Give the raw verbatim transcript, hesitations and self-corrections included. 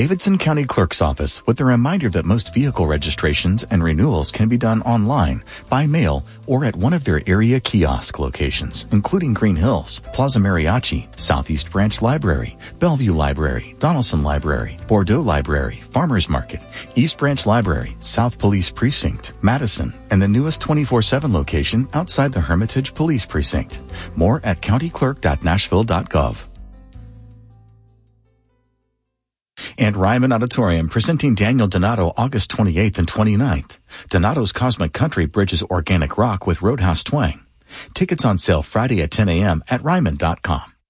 Davidson County Clerk's Office with a reminder that most vehicle registrations and renewals can be done online, by mail, or at one of their area kiosk locations, including Green Hills, Plaza Mariachi, Southeast Branch Library, Bellevue Library, Donaldson Library, Bordeaux Library, Farmers Market, East Branch Library, South Police Precinct, Madison, and the newest twenty-four seven location outside the Hermitage Police Precinct. More at county clerk dot nashville dot gov. And Ryman Auditorium presenting Daniel Donato August twenty-eighth and twenty-ninth. Donato's Cosmic Country bridges organic rock with Roadhouse twang. Tickets on sale Friday at ten a.m. at ryman dot com.